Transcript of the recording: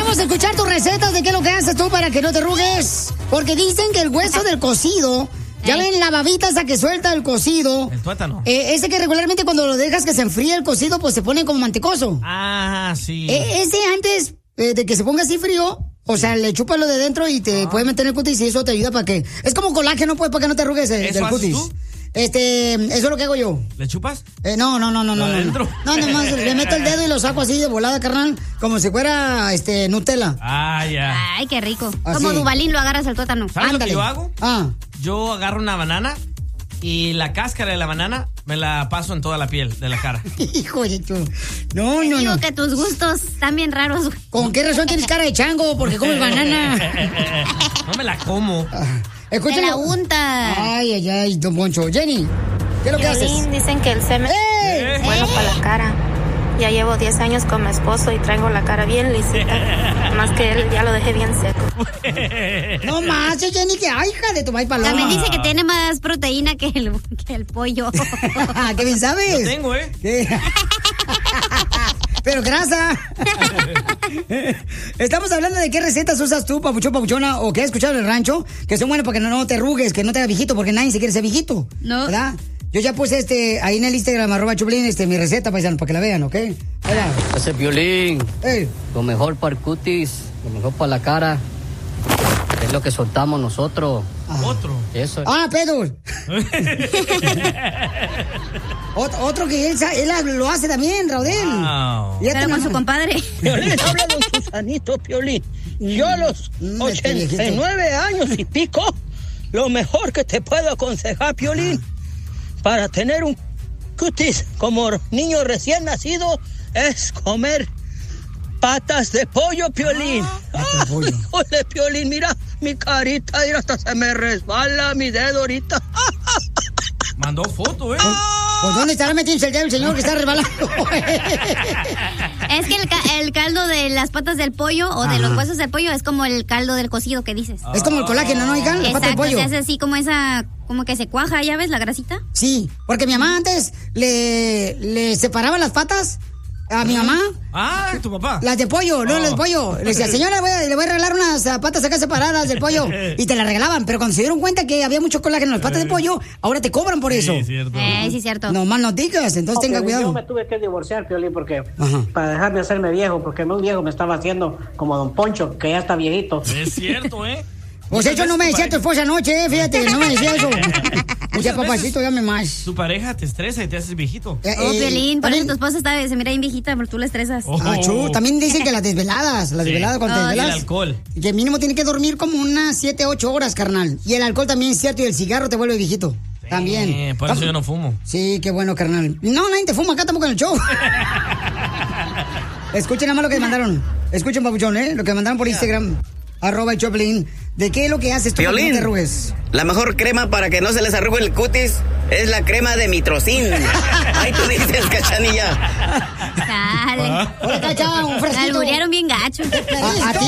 vamos a escuchar tus recetas de qué es lo que haces tú para que no te arrugues. Porque dicen que el hueso del cocido, ya ven la babita esa que suelta el cocido. El tuétano. Ese que regularmente cuando lo dejas que se enfríe el cocido, pues se pone como mantecoso. Ah, sí. Ese antes de que se ponga así frío, o sea, le chupas lo de dentro y te puede meter en el cutis y eso te ayuda para que... Es como colágeno, pues, para que no te arrugues del cutis. ¿Eso haces tú? Eso es lo que hago yo. ¿Le chupas? No. ¿Adentro? No, nomás le meto el dedo y lo saco así de volada, carnal, como si fuera Nutella. Ah, ya. Ay, qué rico. Así. Como Dubalín lo agarras al tuétano. ¿Sabes lo que yo hago? Ah. Yo agarro una banana y la cáscara de la banana me la paso en toda la piel de la cara. Hijo de tu... No. Digo que tus gustos están bien raros, güey. ¿Con qué razón tienes cara de chango? Porque comes banana. No me la como. Escúchame. Te la unta. Ay, don Poncho. Jenny, ¿qué es lo que haces? Dicen que el semen es bueno para la cara. Ya llevo 10 años con mi esposo y traigo la cara bien lisita. Más que él ya lo dejé bien seco. No más, Jenny, que ay, hija de tu maíz paloma. También dice que tiene más proteína que el pollo. ¿Qué bien sabes? Yo tengo, ¿Qué? Pero grasa. Estamos hablando de qué recetas usas tú, papuchón, papuchona, o qué has escuchado en el rancho, que son buenas para que no te arrugues, que no te hagas viejito, porque nadie se quiere ser viejito. No. ¿Verdad? Yo ya puse ahí en el Instagram, @Choplin, mi receta, paisano, para que la vean, ¿ok? Mira. Ese Piolín. Lo mejor para el cutis, lo mejor para la cara. Es lo que soltamos nosotros. Otro. Eso. Pedro. Otro que él lo hace también, Raudel. Wow. Pero con su compadre. Piolín, habla don Susanito, Piolín. Yo a los 89 años y pico, lo mejor que te puedo aconsejar, Piolín, para tener un cutis como niño recién nacido, es comer patas de pollo, Piolín. Híjole, Piolín, mira mi carita, mira, hasta se me resbala mi dedo ahorita. Mandó foto, ¿Por dónde estará metiendo el dedo el señor que está resbalando? Es que el caldo de las patas del pollo o de los huesos del pollo es como el caldo del cocido que dices. Es como el colágeno, ¿no? Oigan, la pata del pollo. Se hace así como como que se cuaja, ¿ya ves la grasita? Sí, porque mi mamá antes le separaba las patas a mi mamá. Ah, tu papá. Las de pollo, no las de pollo. Le decía, señora, le voy a regalar unas patas acá separadas del pollo. Y te las regalaban, pero cuando se dieron cuenta que había mucho colágeno en las patas de pollo, ahora te cobran por eso. Sí, cierto. Sí, cierto. No más no digas, entonces tenga cuidado. Yo me tuve que divorciar, Piolín, porque para dejar de hacerme viejo, porque muy viejo me estaba haciendo como don Poncho, que ya está viejito. Es cierto, Pues eso no me decía tu esposa anoche, fíjate, no me decía eso. Decía, papacito, dame más. Tu pareja te estresa y te haces viejito. Piolín, por eso tu esposa se mira bien viejita, pero tú la estresas. También dicen que las desveladas cuando te desvelas. Y el alcohol. Que mínimo tiene que dormir como unas 7, 8 horas, carnal. Y el alcohol también es cierto, y el cigarro te vuelve viejito. También. Por eso yo no fumo. Sí, qué bueno, carnal. No, nadie te fuma acá tampoco en el show. Escuchen nada más lo que mandaron. Escuchen, papuchón, lo que mandaron por Instagram. @Choplin. ¿De qué es lo que haces tú? Piolín, no te arrugues? La mejor crema para que no se les arrugue el cutis es la crema de Mitrocin. Ahí tú dices, Cachanilla. Dale. Hola, Cacha, un fresquito. La alburearon bien gacho. A ti